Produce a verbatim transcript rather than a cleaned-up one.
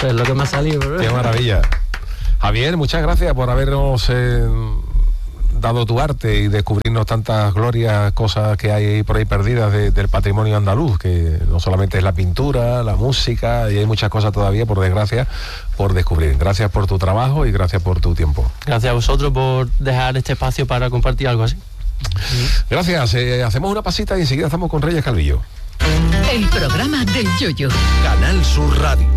es lo que me ha salido, ¿verdad? Qué maravilla. Javier, muchas gracias por habernos eh, dado tu arte y descubrirnos tantas glorias, cosas que hay por ahí perdidas de, del patrimonio andaluz, que no solamente es la pintura, la música, y hay muchas cosas todavía, por desgracia, por descubrir. Gracias por tu trabajo y gracias por tu tiempo. Gracias a vosotros por dejar este espacio para compartir algo así. Gracias, eh, hacemos una pasita y enseguida estamos con Reyes Calvillo. El programa del Yoyo. Canal Sur Radio.